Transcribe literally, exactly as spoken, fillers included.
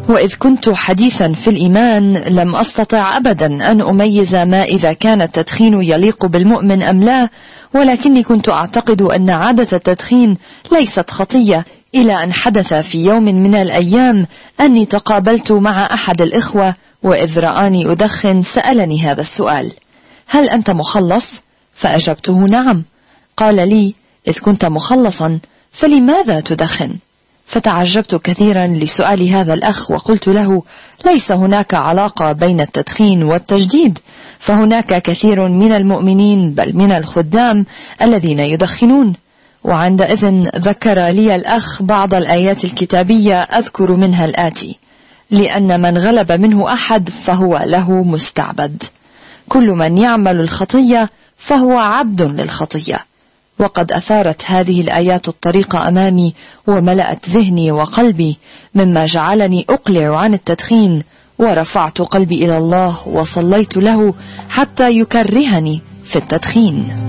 وإذ كنت حديثا في الإيمان لم أستطع أبدا أن أميز ما إذا كان التدخين يليق بالمؤمن أم لا، ولكني كنت أعتقد أن عادة التدخين ليست خطية، إلى أن حدث في يوم من الأيام أني تقابلت مع أحد الإخوة، وإذ رآني أدخن سألني هذا السؤال: هل أنت مخلص؟ فأجبته نعم. قال لي: إذ كنت مخلصا فلماذا تدخن؟ فتعجبت كثيرا لسؤال هذا الأخ، وقلت له: ليس هناك علاقة بين التدخين والتجديد، فهناك كثير من المؤمنين بل من الخدام الذين يدخنون. وعندئذ ذكر لي الأخ بعض الآيات الكتابية أذكر منها الآتي: لأن من غلب منه أحد فهو له مستعبد، كل من يعمل الخطية فهو عبد للخطية. وقد أثارت هذه الآيات الطريق أمامي وملأت ذهني وقلبي، مما جعلني أقلع عن التدخين، ورفعت قلبي إلى الله وصليت له حتى يكرهني في التدخين.